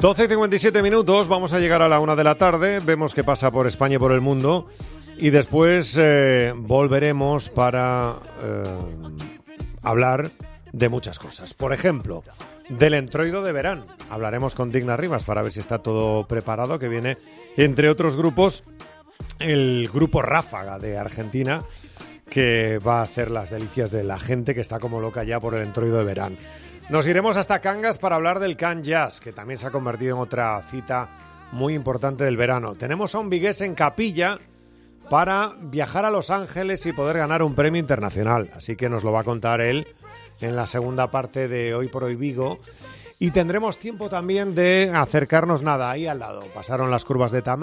12:57, vamos a llegar a la 1 de la tarde, vemos qué pasa por España y por el mundo y después volveremos para hablar de muchas cosas. Por ejemplo, del entroido de verano. Hablaremos con Digna Rivas para ver si está todo preparado, que viene, entre otros grupos, el grupo Ráfaga de Argentina, que va a hacer las delicias de la gente que está como loca ya por el entroido de verano. Nos iremos hasta Cangas para hablar del Can Jazz, que también se ha convertido en otra cita muy importante del verano. Tenemos a un vigués en Capilla para viajar a Los Ángeles y poder ganar un premio internacional. Así que nos lo va a contar él en la segunda parte de Hoy por Hoy Vigo. Y tendremos tiempo también de acercarnos ahí al lado. Pasaron las curvas de Tamé.